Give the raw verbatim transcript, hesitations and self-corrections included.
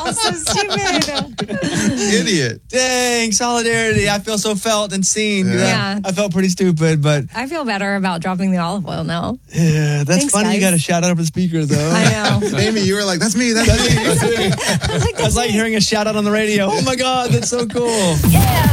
so stupid. Idiot. Dang, solidarity. I feel so felt and seen. Yeah. Yeah. I felt pretty stupid, but I feel better about dropping the olive oil now. yeah, that's Thanks, funny. You guys. got to shout out over the speaker, though. I know. Amy, you were like, that's me, that's me. That's me. That's like hearing a shout out on the radio. Oh my God, that's so cool. Yeah.